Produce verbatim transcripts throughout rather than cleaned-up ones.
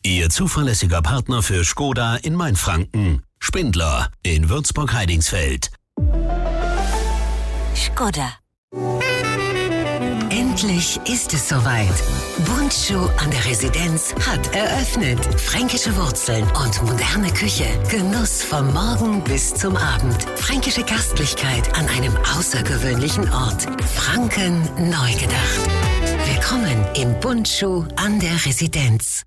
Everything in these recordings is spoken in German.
Ihr zuverlässiger Partner für Skoda in Mainfranken. Spindler in Würzburg-Heidingsfeld. Skoda. Endlich ist es soweit. Bundschuh an der Residenz hat eröffnet. Fränkische Wurzeln und moderne Küche. Genuss vom Morgen bis zum Abend. Fränkische Gastlichkeit an einem außergewöhnlichen Ort. Franken neu gedacht. Willkommen im Bundschuh an der Residenz.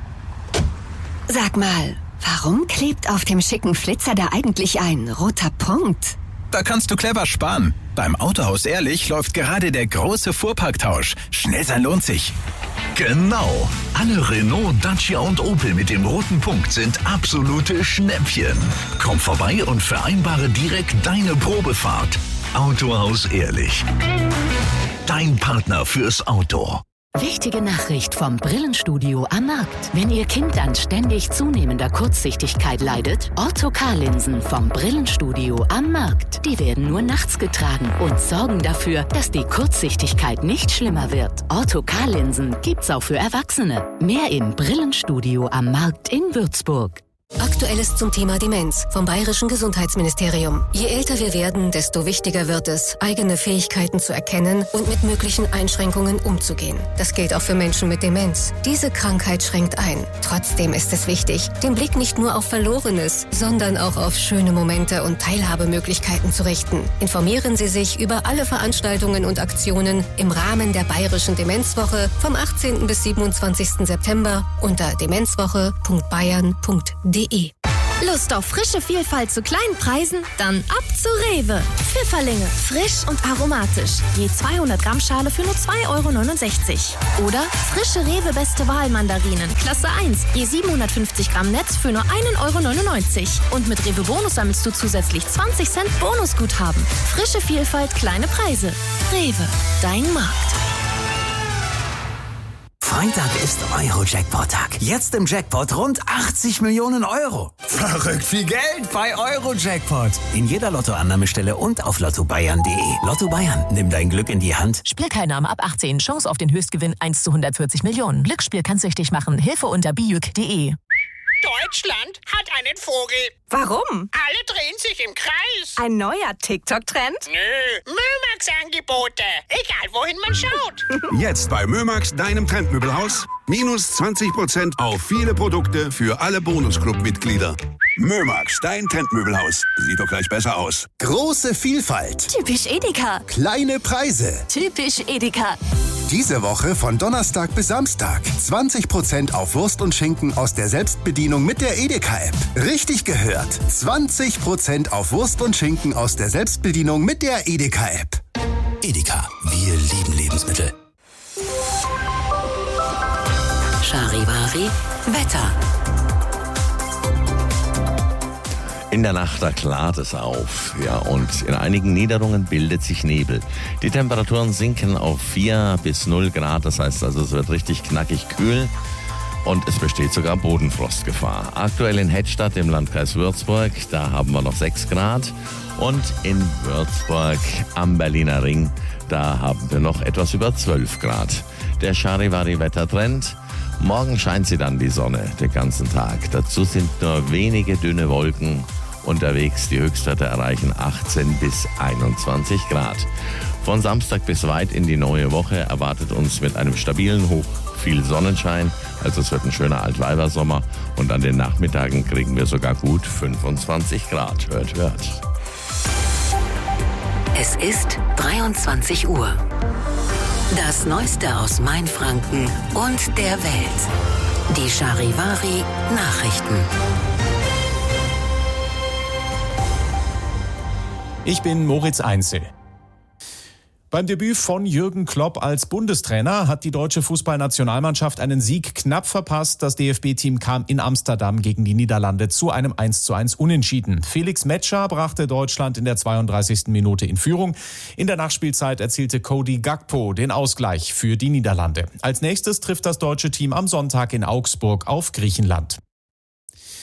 Sag mal, warum klebt auf dem schicken Flitzer da eigentlich ein roter Punkt? Da kannst du clever sparen. Beim Autohaus Ehrlich läuft gerade der große Fuhrparktausch. Schnell sein lohnt sich. Genau. Alle Renault, Dacia und Opel mit dem roten Punkt sind absolute Schnäppchen. Komm vorbei und vereinbare direkt deine Probefahrt. Autohaus Ehrlich. Dein Partner fürs Auto. Wichtige Nachricht vom Brillenstudio am Markt. Wenn Ihr Kind an ständig zunehmender Kurzsichtigkeit leidet, Ortho-K-Linsen vom Brillenstudio am Markt. Die werden nur nachts getragen und sorgen dafür, dass die Kurzsichtigkeit nicht schlimmer wird. Ortho-K-Linsen gibt's auch für Erwachsene. Mehr im Brillenstudio am Markt in Würzburg. Aktuelles zum Thema Demenz vom Bayerischen Gesundheitsministerium. Je älter wir werden, desto wichtiger wird es, eigene Fähigkeiten zu erkennen und mit möglichen Einschränkungen umzugehen. Das gilt auch für Menschen mit Demenz. Diese Krankheit schränkt ein. Trotzdem ist es wichtig, den Blick nicht nur auf Verlorenes, sondern auch auf schöne Momente und Teilhabemöglichkeiten zu richten. Informieren Sie sich über alle Veranstaltungen und Aktionen im Rahmen der Bayerischen Demenzwoche vom achtzehnten bis siebenundzwanzigsten September unter demenzwoche punkt bayern punkt de. Lust auf frische Vielfalt zu kleinen Preisen? Dann ab zu Rewe. Pfifferlinge, frisch und aromatisch. Je zweihundert Gramm Schale für nur zwei Euro neunundsechzig. Oder frische Rewe Beste Wahl Mandarinen, Klasse eins. Je siebenhundertfünfzig Gramm Netz für nur ein Euro neunundneunzig. Und mit Rewe Bonus sammelst du zusätzlich zwanzig Cent Bonusguthaben. Frische Vielfalt, kleine Preise. Rewe, dein Markt. Freitag ist Euro-Jackpot-Tag. Jetzt im Jackpot rund achtzig Millionen Euro. Verrückt viel Geld bei Euro-Jackpot. In jeder Lottoannahmestelle und auf lotto bayern punkt de. Lotto Bayern, nimm dein Glück in die Hand. Spielteilnahme ab achtzehn. Chance auf den Höchstgewinn eins zu hundertvierzig Millionen. Glücksspiel kann süchtig machen. Hilfe unter bijuk punkt de. Deutschland hat einen Vogel. Warum? Alle drehen sich im Kreis. Ein neuer TikTok-Trend? Nö, Mömax-Angebote. Egal, wohin man schaut. Jetzt bei Mömax, deinem Trendmöbelhaus. Minus zwanzig Prozent auf viele Produkte für alle Bonusclub-Mitglieder. Mömax, dein Trendmöbelhaus. Sieht doch gleich besser aus. Große Vielfalt. Typisch Edeka. Kleine Preise. Typisch Edeka. Diese Woche von Donnerstag bis Samstag. zwanzig Prozent auf Wurst und Schinken aus der Selbstbedienung mit der Edeka-App. Richtig gehört. zwanzig Prozent auf Wurst und Schinken aus der Selbstbedienung mit der Edeka-App. Edeka, wir lieben Lebensmittel. Charivari Wetter. In der Nacht, da klart es auf, ja, und in einigen Niederungen bildet sich Nebel. Die Temperaturen sinken auf vier bis null Grad, das heißt also, es wird richtig knackig kühl und es besteht sogar Bodenfrostgefahr. Aktuell in Hettstadt im Landkreis Würzburg, da haben wir noch sechs Grad und in Würzburg am Berliner Ring, da haben wir noch etwas über zwölf Grad. Der Charivari-Wettertrend. Morgen scheint sie dann die Sonne den ganzen Tag. Dazu sind nur wenige dünne Wolken unterwegs. Die Höchstwerte erreichen achtzehn bis einundzwanzig Grad. Von Samstag bis weit in die neue Woche erwartet uns mit einem stabilen Hoch viel Sonnenschein. Also es wird ein schöner Altweibersommer. Und an den Nachmittagen kriegen wir sogar gut fünfundzwanzig Grad. Hört, hört. Es ist dreiundzwanzig Uhr. Das Neueste aus Mainfranken und der Welt. Die Charivari Nachrichten. Ich bin Moritz Einzel. Beim Debüt von Jürgen Klopp als Bundestrainer hat die deutsche Fußballnationalmannschaft einen Sieg knapp verpasst. Das D F B-Team kam in Amsterdam gegen die Niederlande zu einem eins zu eins Unentschieden. Felix Metscher brachte Deutschland in der zweiunddreißigsten Minute in Führung. In der Nachspielzeit erzielte Cody Gakpo den Ausgleich für die Niederlande. Als nächstes trifft das deutsche Team am Sonntag in Augsburg auf Griechenland.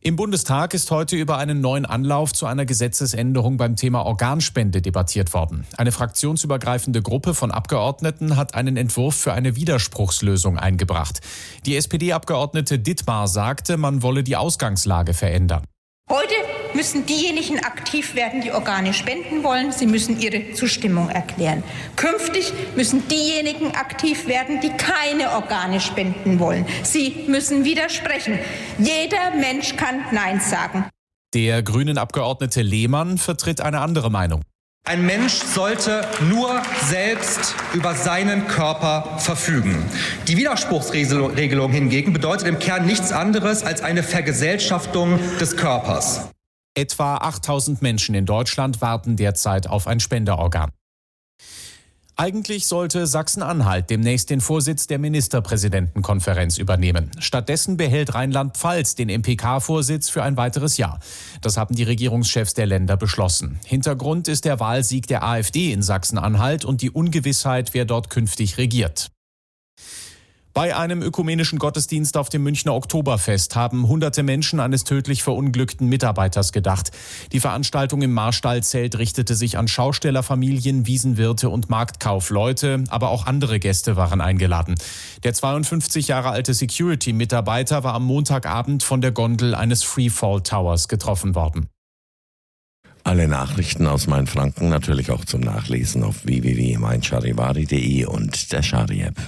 Im Bundestag ist heute über einen neuen Anlauf zu einer Gesetzesänderung beim Thema Organspende debattiert worden. Eine fraktionsübergreifende Gruppe von Abgeordneten hat einen Entwurf für eine Widerspruchslösung eingebracht. Die S P D-Abgeordnete Dittmar sagte, man wolle die Ausgangslage verändern. Heute müssen diejenigen aktiv werden, die Organe spenden wollen. Sie müssen ihre Zustimmung erklären. Künftig müssen diejenigen aktiv werden, die keine Organe spenden wollen. Sie müssen widersprechen. Jeder Mensch kann Nein sagen. Der grünen Abgeordnete Lehmann vertritt eine andere Meinung. Ein Mensch sollte nur selbst über seinen Körper verfügen. Die Widerspruchsregelung hingegen bedeutet im Kern nichts anderes als eine Vergesellschaftung des Körpers. Etwa achttausend Menschen in Deutschland warten derzeit auf ein Spenderorgan. Eigentlich sollte Sachsen-Anhalt demnächst den Vorsitz der Ministerpräsidentenkonferenz übernehmen. Stattdessen behält Rheinland-Pfalz den M P K-Vorsitz für ein weiteres Jahr. Das haben die Regierungschefs der Länder beschlossen. Hintergrund ist der Wahlsieg der AfD in Sachsen-Anhalt und die Ungewissheit, wer dort künftig regiert. Bei einem ökumenischen Gottesdienst auf dem Münchner Oktoberfest haben hunderte Menschen eines tödlich verunglückten Mitarbeiters gedacht. Die Veranstaltung im Marstallzelt richtete sich an Schaustellerfamilien, Wiesenwirte und Marktkaufleute, aber auch andere Gäste waren eingeladen. Der zweiundfünfzig Jahre alte Security-Mitarbeiter war am Montagabend von der Gondel eines Freefall Towers getroffen worden. Alle Nachrichten aus Mainfranken natürlich auch zum Nachlesen auf w w w punkt mein charivari punkt de und der Chari-App.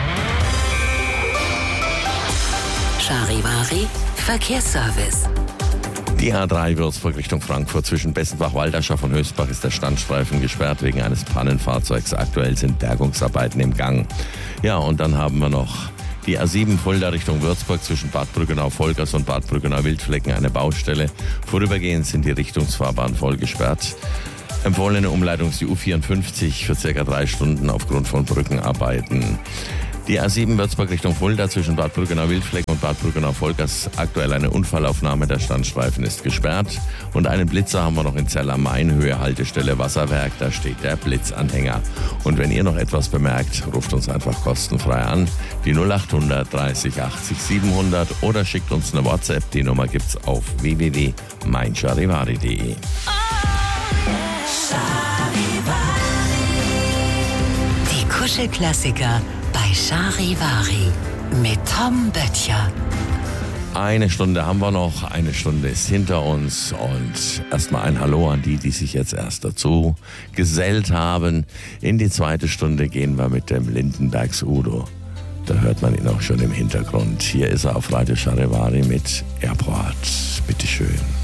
Charivari Verkehrsservice. Die A drei Würzburg Richtung Frankfurt zwischen Bessenbach-Walderschaft und Höchstbach ist der Standstreifen gesperrt wegen eines Pannenfahrzeugs. Aktuell sind Bergungsarbeiten im Gang. Ja, und dann haben wir noch die A sieben Fulda Richtung Würzburg zwischen Bad Brüggenau-Volkers und Bad Brüggenau-Wildflecken eine Baustelle. Vorübergehend sind die Richtungsfahrbahnen voll gesperrt. Empfohlene Umleitung ist die U vierundfünfzig für circa drei Stunden aufgrund von Brückenarbeiten. Die A sieben Würzburg Richtung Fulda zwischen Bad Brüggenau-Wildflecken und Bad Brüggenau-Volkers. Aktuell eine Unfallaufnahme, der Standstreifen ist gesperrt. Und einen Blitzer haben wir noch in Zell am Main, Höhe Haltestelle Wasserwerk, da steht der Blitzanhänger. Und wenn ihr noch etwas bemerkt, ruft uns einfach kostenfrei an, die null acht hundert dreißig achtzig siebenhundert oder schickt uns eine WhatsApp, die Nummer gibt's auf w w w punkt mein charivari punkt de. Die Kuschelklassiker bei Charivari mit Tom Böttcher. Eine Stunde haben wir noch, eine Stunde ist hinter uns und erstmal ein Hallo an die, die sich jetzt erst dazu gesellt haben. In die zweite Stunde gehen wir mit dem Lindenbergs Udo. Da hört man ihn auch schon im Hintergrund. Hier ist er auf Radio Charivari mit Airport. Bitteschön.